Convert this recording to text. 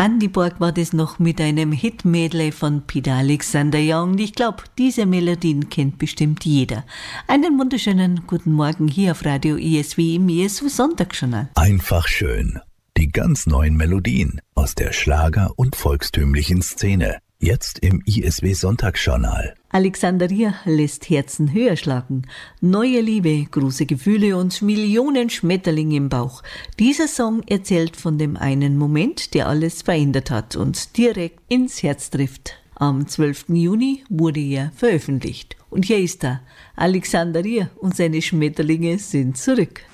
Andy Borg war das noch mit einem Hit-Medley von Peter Alexander Young. Ich glaube, diese Melodien kennt bestimmt jeder. Einen wunderschönen guten Morgen hier auf Radio ISW im ISW Sonntagsjournal. Einfach schön. Die ganz neuen Melodien aus der Schlager- und volkstümlichen Szene. Jetzt im ISW Sonntagsjournal. Alexandria lässt Herzen höher schlagen. Neue Liebe, große Gefühle und Millionen Schmetterlinge im Bauch. Dieser Song erzählt von dem einen Moment, der alles verändert hat und direkt ins Herz trifft. Am 12. Juni wurde er veröffentlicht. Und hier ist er. Alexandria und seine Schmetterlinge sind zurück.